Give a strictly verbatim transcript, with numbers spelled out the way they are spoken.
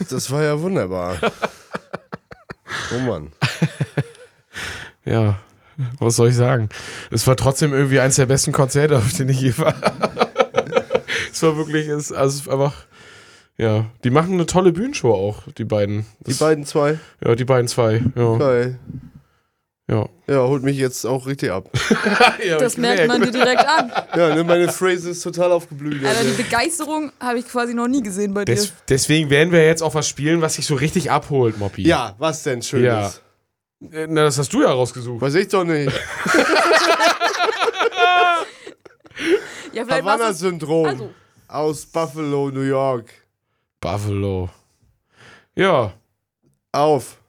Das war ja wunderbar. Oh Mann. Ja, was soll ich sagen? Es war trotzdem irgendwie eins der besten Konzerte, auf denen ich je war. Es war wirklich, es, also einfach, ja, die machen eine tolle Bühnenshow auch, die beiden. Das, die beiden zwei? Ja, die beiden zwei, ja. Geil. Ja. Ja, holt mich jetzt auch richtig ab. Ja, das merkt man dir direkt an. Ja, ne, meine Phrase ist total aufgeblüht. Aber die Begeisterung habe ich quasi noch nie gesehen bei dir. Des, deswegen werden wir jetzt auch was spielen, was sich so richtig abholt, Moppi. Ja, was denn Schönes? Ja. Na, das hast du ja rausgesucht. Weiß ich doch nicht. Ja, vielleicht Havanna-Syndrom also. aus Buffalo, New York. Buffalo. Ja. Auf.